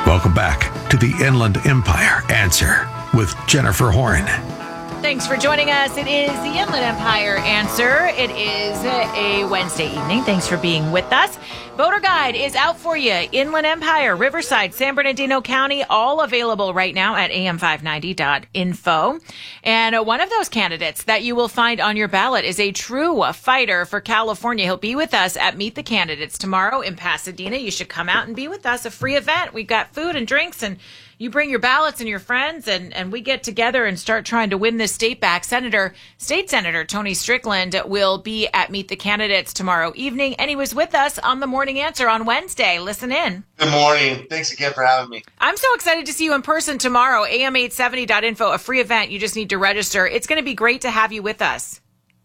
Welcome back to the Inland Empire Answer with Jennifer Horn. Thanks for joining us. It is the Inland Empire Answer. It is a Wednesday evening. Thanks for being with us. Voter Guide is out for you. Inland Empire, Riverside, San Bernardino County, all available right now at am590.info. And one of those candidates that you will find on your ballot is a true fighter for California. He'll be with us at Meet the Candidates tomorrow in Pasadena. You should come out and be with us. A free event. We've got food and drinks, and you bring your ballots and your friends, and we get together and start trying to win this state back. State Senator Tony Strickland will be at Meet the Candidates tomorrow evening, and he was with us on the Morning Answer on Wednesday. Listen in. Good morning. Thanks again for having me. I'm so excited to see you in person tomorrow, am870.info, a free event. You just need to register. It's going to be great to have you with us.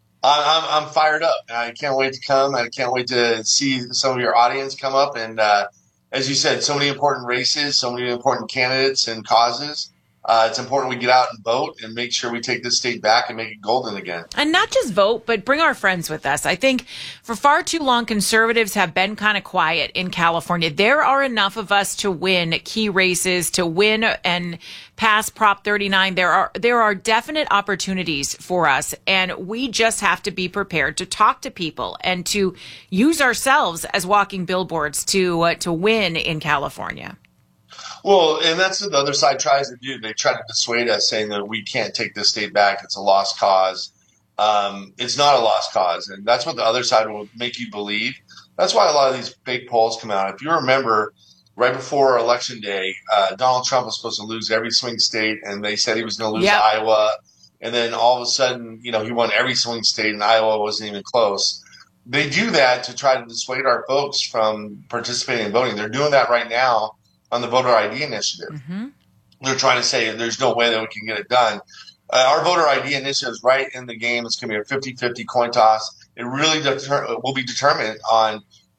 I'm fired up. I can't wait to come. I can't wait to see some of your audience come up and as you said, so many important races, so many important candidates and causes. It's important we get out and vote and make sure we take this state back and make it golden again. And not just vote, but bring our friends with us. I think for far too long, conservatives have been kind of quiet in California. There are enough of us to win key races, to win and pass Prop 39. There are definite opportunities for us, and we just have to be prepared to talk to people and to use ourselves as walking billboards to win in California. Well, and that's what the other side tries to do. They try to dissuade us, saying that we can't take this state back. It's a lost cause. It's not a lost cause, and that's what the other side will make you believe. That's why a lot of these fake polls come out. If you remember, right before Election Day, Donald Trump was supposed to lose every swing state, and they said he was going to lose Iowa. And then all of a sudden, he won every swing state, and Iowa wasn't even close. They do that to try to dissuade our folks from participating in voting. They're doing that right now on the voter ID initiative. Mm-hmm. They're trying to say there's no way that we can get it done. Our voter ID initiative is right in the game. It's going to be a 50-50 coin toss. It really will be determined on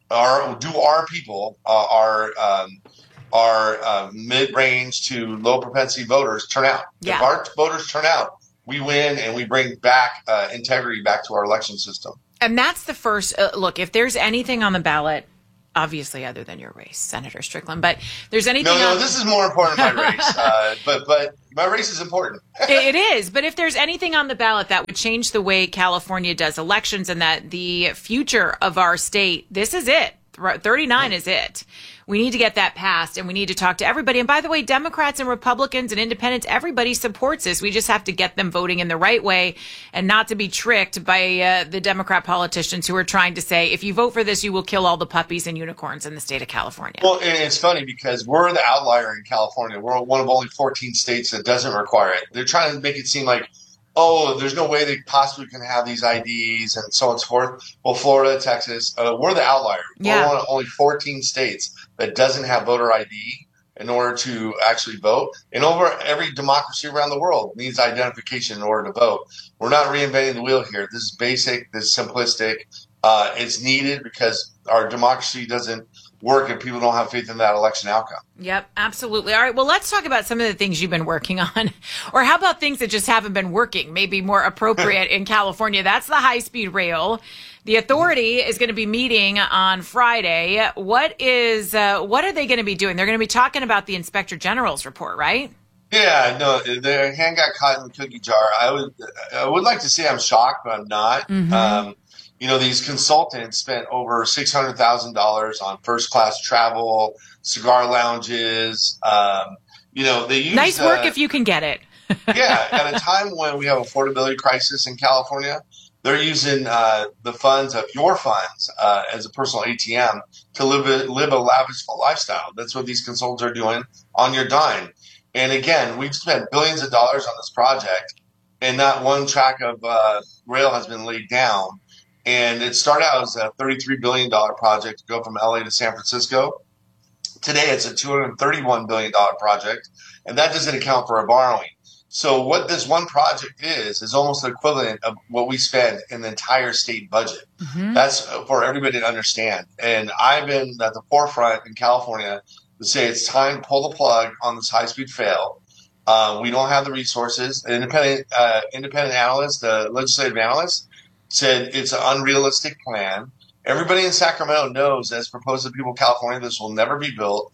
our people, our mid-range to low propensity voters turn out. Yeah. If our voters turn out, we win and we bring back integrity back to our election system. And that's the first look. If there's anything on the ballot, obviously, other than your race, Senator Strickland, but there's anything. No, this is more important than my race. But my race is important. It is. But if there's anything on the ballot that would change the way California does elections and that the future of our state, this is it. 39 is it. We need to get that passed, and we need to talk to everybody. And by the way, Democrats and Republicans and independents, everybody supports this. We just have to get them voting in the right way and not to be tricked by the Democrat politicians who are trying to say, if you vote for this, you will kill all the puppies and unicorns in the state of California. Well, and it's funny because we're the outlier in California. We're one of only 14 states that doesn't require it. They're trying to make it seem like, oh, there's no way they possibly can have these IDs and so on and so forth. Well, Florida, Texas, we're the outlier. Yeah. We're one of only 14 states that doesn't have voter ID in order to actually vote. And over every democracy around the world needs identification in order to vote. We're not reinventing the wheel here. This is basic. This is simplistic. It's needed because our democracy doesn't work if people don't have faith in that election outcome. Yep, absolutely. All right, well, let's talk about some of the things you've been working on. Or how about things that just haven't been working, maybe more appropriate in California? That's the high-speed rail. The authority is going to be meeting on Friday. What are they going to be doing? They're going to be talking about the Inspector General's report, right? Yeah, no, the hand got caught in the cookie jar. I would like to say I'm shocked, but I'm not. Mm-hmm. These consultants spent over $600,000 on first-class travel, cigar lounges. They use nice work if you can get it. Yeah, at a time when we have affordability crisis in California, they're using the funds of your funds as a personal ATM to live a lavish lifestyle. That's what these consultants are doing on your dime. And again, we've spent billions of dollars on this project, and not one track of rail has been laid down. And it started out as a $33 billion project to go from LA to San Francisco. Today, it's a $231 billion project, and that doesn't account for our borrowing. So what this one project is almost the equivalent of what we spend in the entire state budget. Mm-hmm. That's for everybody to understand. And I've been at the forefront in California to say it's time to pull the plug on this high-speed fail. We don't have the resources. The independent analysts, the legislative analysts, said it's an unrealistic plan. Everybody in Sacramento knows, as proposed to the people of California, this will never be built.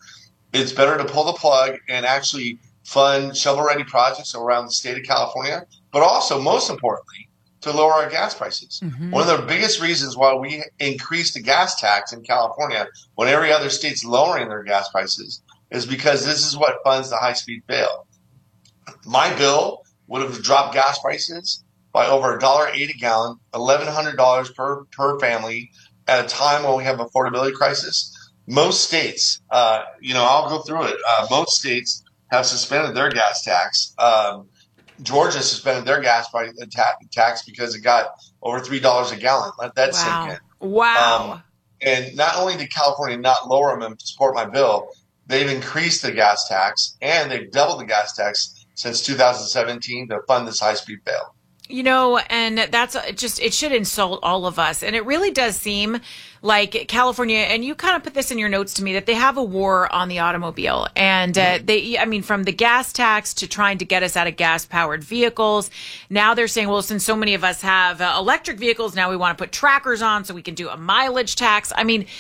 it's better to pull the plug and actually fund shovel-ready projects around the state of California, but also, most importantly, to lower our gas prices. One of the biggest reasons why we increased the gas tax in California when every other state's lowering their gas prices is because this is what funds the high-speed bill. My bill would have dropped gas prices by over $1.08 a gallon, $1,100 per family at a time when we have affordability crisis. Most states, I'll go through it. Most states have suspended their gas tax. Georgia suspended their gas price tax because it got over $3 a gallon. Let that sink in. Wow. And not only did California not lower them and support my bill, they've increased the gas tax and they've doubled the gas tax since 2017 to fund this high-speed bill. And that's it should insult all of us. And it really does seem like California, and you kind of put this in your notes to me, that they have a war on the automobile. And from the gas tax to trying to get us out of gas-powered vehicles. Now they're saying, well, since so many of us have electric vehicles, now we want to put trackers on so we can do a mileage tax. I mean,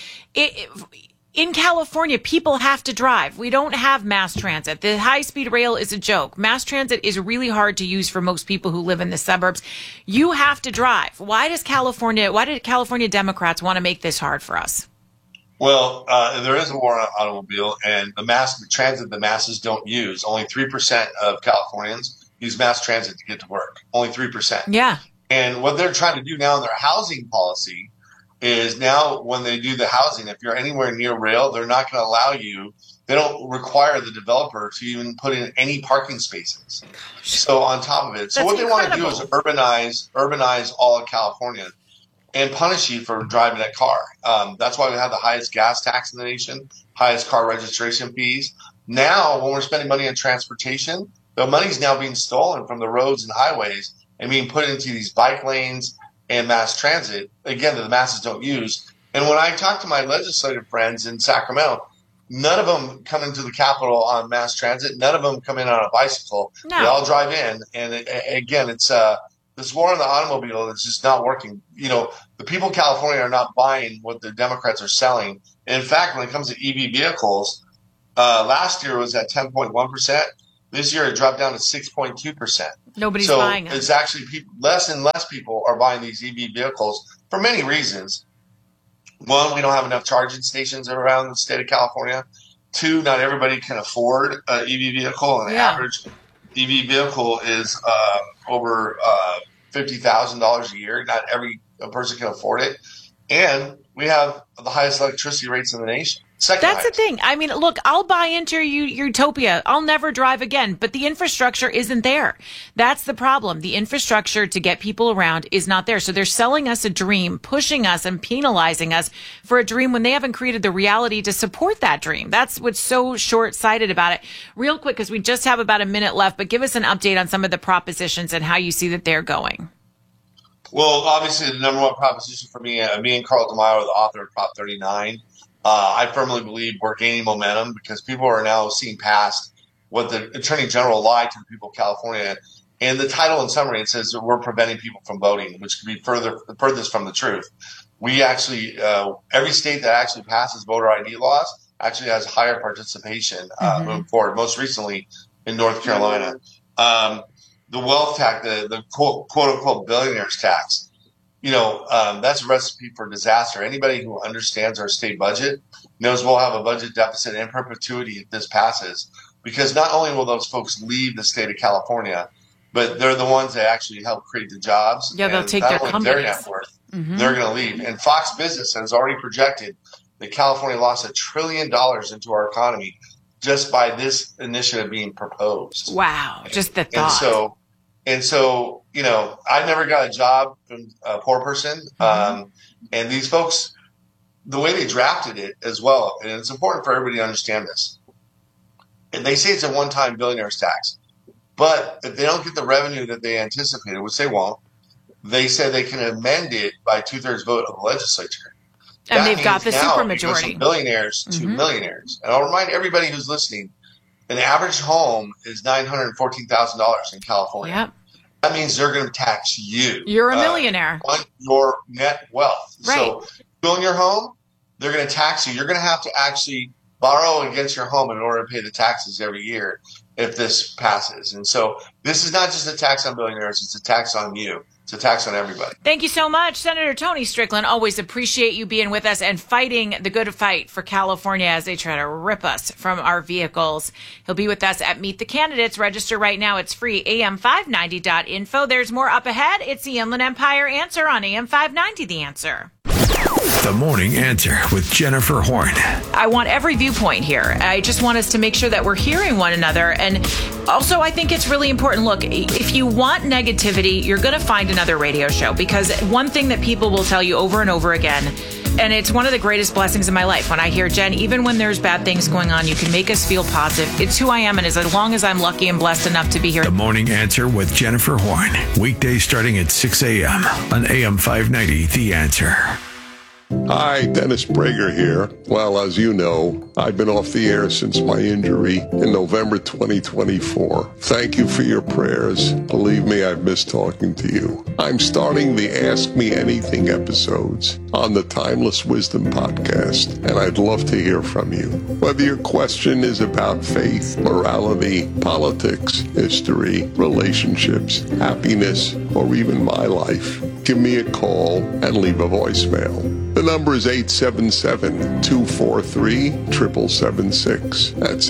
in California, people have to drive. We don't have mass transit. The high-speed rail is a joke. Mass transit is really hard to use for most people who live in the suburbs. You have to drive. Why did California Democrats want to make this hard for us? Well, there is a war on automobile, and the mass transit the masses don't use. Only 3% of Californians use mass transit to get to work. Only 3%. Yeah. And what they're trying to do now in their housing policy is now when they do the housing, if you're anywhere near rail, they're not going to allow you. They don't require the developer to even put in any parking spaces. So on top of it, so what they want to do is urbanize all of California and punish you for driving that car. That's why we have the highest gas tax in the nation, highest car registration fees. Now, when we're spending money on transportation, the money's now being stolen from the roads and highways and being put into these bike lanes and mass transit, again, that the masses don't use. And when I talk to my legislative friends in Sacramento, none of them come into the Capitol on mass transit. None of them come in on a bicycle. No. They all drive in. And again, it's this war on the automobile that's just not working. The people of California are not buying what the Democrats are selling. And in fact, when it comes to EV vehicles, last year was at 10.1%. This year it dropped down to 6.2%. Nobody's buying them. So it's actually less and less people are buying these EV vehicles for many reasons. One, we don't have enough charging stations around the state of California. Two, not everybody can afford an EV vehicle. And the average EV vehicle is over $50,000 a year. Not every person can afford it. And we have the highest electricity rates in the nation. That's the thing. I mean, look, I'll buy into your utopia. I'll never drive again, but the infrastructure isn't there. That's the problem. The infrastructure to get people around is not there. So they're selling us a dream, pushing us and penalizing us for a dream when they haven't created the reality to support that dream. That's what's so short-sighted about it. Real quick, because we just have about a minute left, but give us an update on some of the propositions and how you see that they're going. Well, obviously, the number one proposition for me and Carl DeMaio are the author of Prop 39. I firmly believe we're gaining momentum because people are now seeing past what the Attorney General lied to the people of California. And the title, in summary, it says that we're preventing people from voting, which could be furthest from the truth. We actually, every state that actually passes voter ID laws actually has higher participation moving forward. Most recently in North Carolina, the wealth tax, the quote unquote billionaires tax. That's a recipe for disaster. Anybody who understands our state budget knows we'll have a budget deficit in perpetuity if this passes, because not only will those folks leave the state of California, but they're the ones that actually help create the jobs. Yeah, they'll take their companies. Their net worth. They're going to leave. And Fox Business has already projected that California lost $1 trillion into our economy just by this initiative being proposed. Wow, just the thought. And so, I never got a job from a poor person. And these folks, the way they drafted it as well, and it's important for everybody to understand this. And they say it's a one-time billionaire's tax. But if they don't get the revenue that they anticipated, which they won't, they said they can amend it by 2/3 vote of the legislature. And they've got the supermajority. From billionaires to millionaires. And I'll remind everybody who's listening, an average home is $914,000 in California. Yep. That means they're going to tax you. You're a millionaire. On your net wealth. Right. So you own your home, they're going to tax you. You're going to have to actually borrow against your home in order to pay the taxes every year if this passes. And so this is not just a tax on billionaires, it's a tax on you. It's a tax on everybody. Thank you so much, Senator Tony Strickland. Always appreciate you being with us and fighting the good fight for California as they try to rip us from our vehicles. He'll be with us at Meet the Candidates. Register right now. It's free, am590.info. There's more up ahead. It's the Inland Empire Answer on AM 590, The Answer. The Morning Answer with Jennifer Horn. I want every viewpoint here. I just want us to make sure that we're hearing one another. And also, I think it's really important. Look, if you want negativity, you're going to find another radio show, because one thing that people will tell you over and over again, and it's one of the greatest blessings in my life when I hear, Jen, even when there's bad things going on, you can make us feel positive. It's who I am, and as long as I'm lucky and blessed enough to be here. The Morning Answer with Jennifer Horn. Weekdays starting at 6 a.m. on AM 590, The Answer. Hi, Dennis Prager here. Well, as you know, I've been off the air since my injury in November 2024. Thank you for your prayers. Believe me, I've missed talking to you. I'm starting the Ask Me Anything episodes on the Timeless Wisdom podcast, and I'd love to hear from you. Whether your question is about faith, morality, politics, history, relationships, happiness, or even my life, give me a call and leave a voicemail. The number is 877-243-7776. That's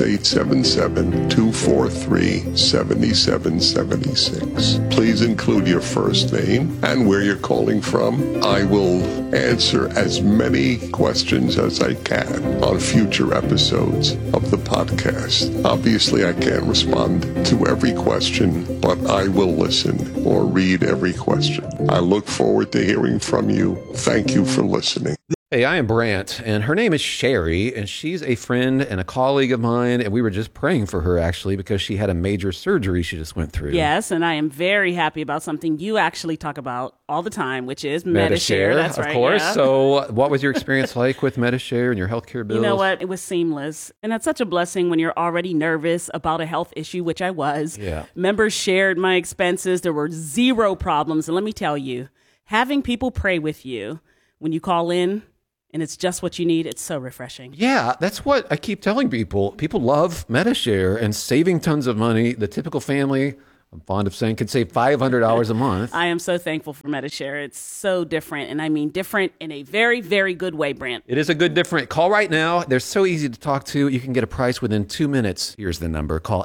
877-243-7776. Please include your first name and where you're calling from. I will answer as many questions as I can on future episodes of the podcast. Obviously, I can't respond to every question, but I will listen or read every question. I look forward to hearing from you. Thank you for listening. Hey, I am Brant, and her name is Sherry, and she's a friend and a colleague of mine, and we were just praying for her, actually, because she had a major surgery she just went through. Yes, and I am very happy about something you actually talk about all the time, which is Medi-Share. That's right, of course. Yeah. So what was your experience like with Medi-Share and your healthcare bills? You know what? It was seamless, and that's such a blessing when you're already nervous about a health issue, which I was. Yeah. Members shared my expenses. There were zero problems, and let me tell you, having people pray with you when you call in, and it's just what you need, it's so refreshing. Yeah, that's what I keep telling people. People love Medi-Share and saving tons of money. The typical family, I'm fond of saying, could save $500 a month. I am so thankful for Medi-Share. It's so different, and I mean different in a very, very good way, Brant. It is a good different. Call right now. They're so easy to talk to. You can get a price within 2 minutes. Here's the number. Call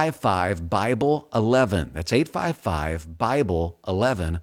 855-BIBLE-11. That's 855-BIBLE-11.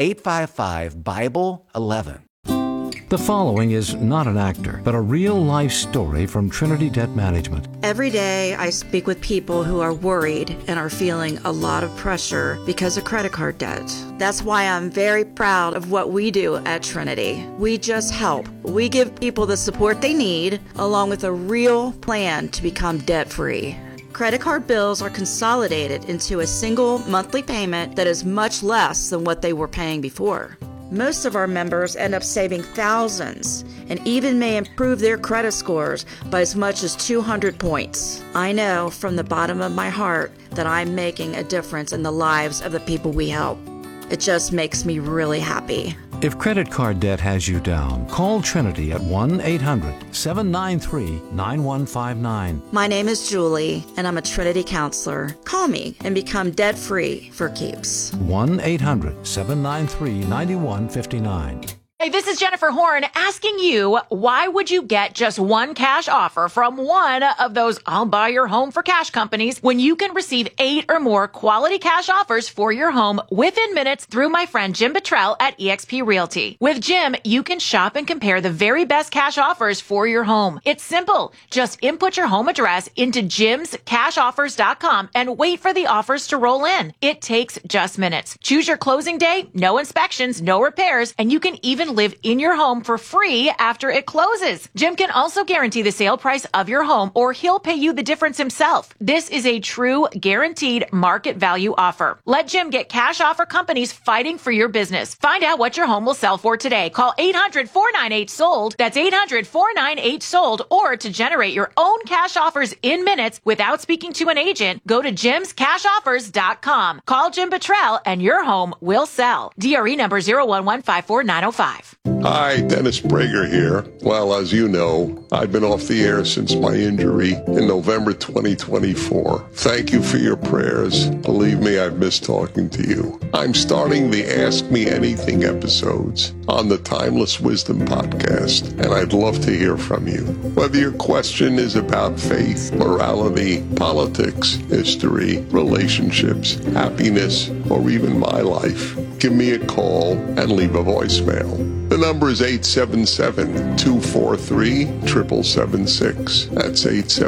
855-BIBLE-11. The following is not an actor, but a real-life story from Trinity Debt Management. Every day I speak with people who are worried and are feeling a lot of pressure because of credit card debt. That's why I'm very proud of what we do at Trinity. We just help. We give people the support they need, along with a real plan to become debt-free. Credit card bills are consolidated into a single monthly payment that is much less than what they were paying before. Most of our members end up saving thousands and even may improve their credit scores by as much as 200 points. I know from the bottom of my heart that I'm making a difference in the lives of the people we help. It just makes me really happy. If credit card debt has you down, call Trinity at 1-800-793-9159. My name is Julie, and I'm a Trinity counselor. Call me and become debt-free for keeps. 1-800-793-9159. Hey, this is Jennifer Horn asking you, why would you get just one cash offer from one of those I'll buy your home for cash companies when you can receive 8 or more quality cash offers for your home within minutes through my friend Jim Bottrell at eXp Realty. With Jim, you can shop and compare the very best cash offers for your home. It's simple. Just input your home address into jimscashoffers.com and wait for the offers to roll in. It takes just minutes. Choose your closing day, no inspections, no repairs, and you can even live in your home for free after it closes. Jim can also guarantee the sale price of your home, or he'll pay you the difference himself. This is a true guaranteed market value offer. Let Jim get cash offer companies fighting for your business. Find out what your home will sell for today. Call 800-498-SOLD. That's 800-498-SOLD. Or to generate your own cash offers in minutes without speaking to an agent, go to jimscashoffers.com. Call Jim Bottrell and your home will sell. DRE number 011549005. live. Hi, Dennis Prager here. Well, as you know, I've been off the air since my injury in November 2024. Thank you for your prayers. Believe me, I've missed talking to you. I'm starting the Ask Me Anything episodes on the Timeless Wisdom podcast, and I'd love to hear from you. Whether your question is about faith, morality, politics, history, relationships, happiness, or even my life, give me a call and leave a voicemail. The number is 877-243-7776. That's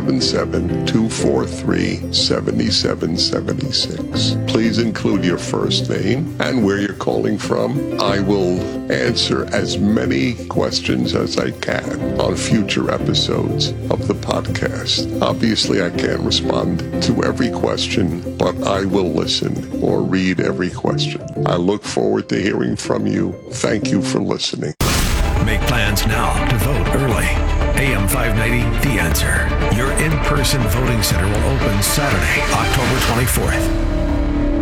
877-243-7776. Please include your first name and where you're calling from. I will answer as many questions as I can on future episodes of the podcast. Obviously, I can't respond to every question, but I will listen or read every question. I look forward to hearing from you. Thank you for listening. Make plans now to vote early. AM 590, The Answer. Your in-person voting center will open Saturday, October 24th.